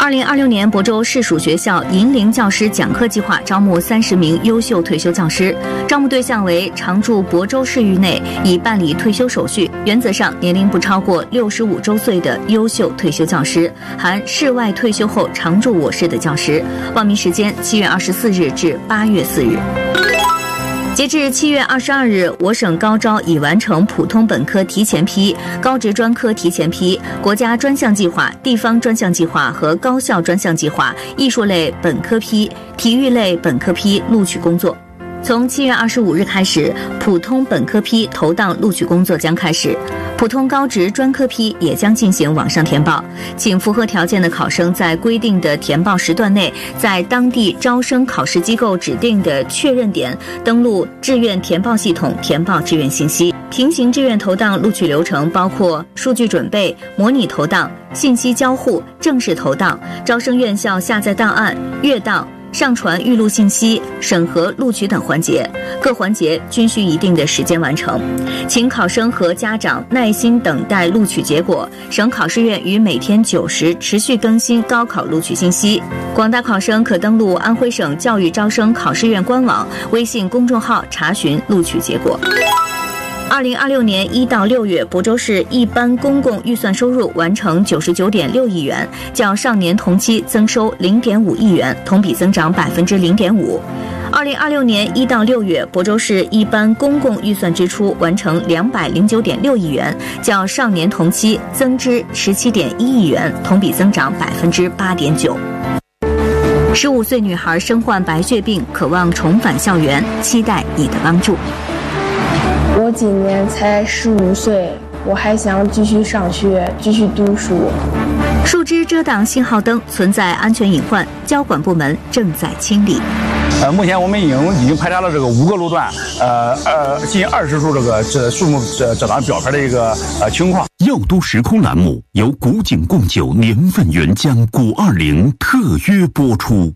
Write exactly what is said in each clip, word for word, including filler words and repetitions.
二零二六年亳州市属学校银龄教师讲课计划招募三十名优秀退休教师，招募对象为常驻亳州市域内已办理退休手续，原则上年龄不超过六十五周岁的优秀退休教师，含市外退休后常驻我市的教师。报名时间七月二十四日至八月四日。截至七月二十二日，我省高招已完成普通本科提前批、高职专科提前批、国家专项计划、地方专项计划和高校专项计划、艺术类本科批、体育类本科批录取工作。从七月二十五日开始，普通本科批投档录取工作将开始，普通高职专科批也将进行网上填报。请符合条件的考生在规定的填报时段内，在当地招生考试机构指定的确认点登录志愿填报系统填报志愿信息。平行志愿投档录取流程包括数据准备、模拟投档、信息交互、正式投档、招生院校下载档案、阅档、上传预录信息、审核录取等环节，各环节均需一定的时间完成。请考生和家长耐心等待录取结果。省考试院于每天九时持续更新高考录取信息。广大考生可登录安徽省教育招生考试院官网、微信公众号查询录取结果。二零二六年一到六月，亳州市一般公共预算收入完成九十九点六亿元，较上年同期增收零点五亿元，同比增长百分之零点五。二零二六年一到六月，亳州市一般公共预算支出完成两百零九点六亿元，较上年同期增支十七点一亿元，同比增长百分之八点九。十五岁女孩身患白血病，渴望重返校园，期待你的帮助。 我今年才十五岁，我还想继续上学，继续读书。 树枝遮挡信号灯存在安全隐患，交管部门正在清理。 呃，目前我们已经已经排查了这个五个路段，呃呃，近二十处这个这树木遮遮挡标牌的一个呃情况。 药都时空栏目由古井贡酒年份原浆古二零特约播出。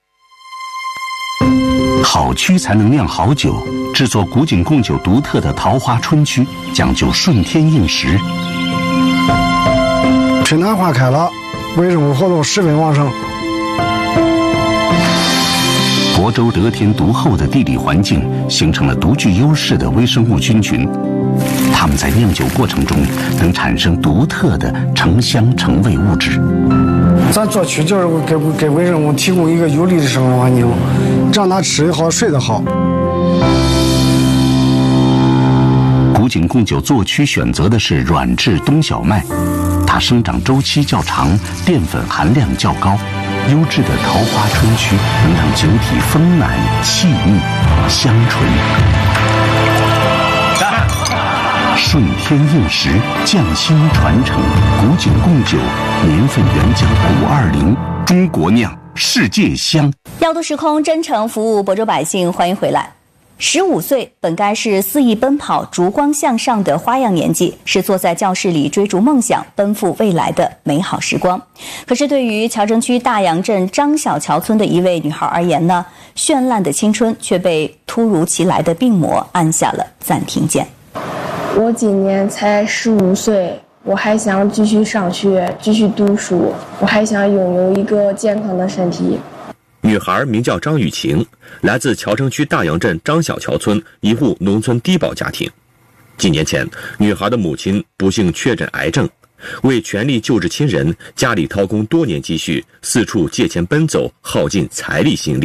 好曲才能酿好酒，制作古井贡酒独特的桃花春曲，讲究顺天应时。 春暖花开了，微生物活动十分旺盛。 亳州得天独厚的地理环境，形成了独具优势的微生物菌群，它们在酿酒过程中能产生独特的成香成味物质。 咱做曲就是给给微生物提供一个有利的生活环境，让它吃得好睡得好。 古井贡酒做曲选择的是软质冬小麦，它生长周期较长，淀粉含量较高。优质的桃花春曲能让酒体丰满细腻香醇。顺天应时，匠心传承，古井贡酒年份原浆古二零，中国酿，世界香。 药都时空真诚服务亳州百姓，欢迎回来。十五岁本该是肆意奔跑、烛光向上的花样年纪，是坐在教室里追逐梦想、奔赴未来的美好时光。可是对于乔城区大洋镇张小桥村的一位女孩而言呢，绚烂的青春却被突如其来的病魔按下了暂停键。 我今年才十五岁，我还想继续上学，继续读书，我还想拥有一个健康的身体。 女孩名叫张雨晴，来自乔城区大洋镇张小桥村一户农村低保家庭。几年前，女孩的母亲不幸确诊癌症，为全力救治亲人，家里掏空多年积蓄，四处借钱奔走，耗尽财力心力。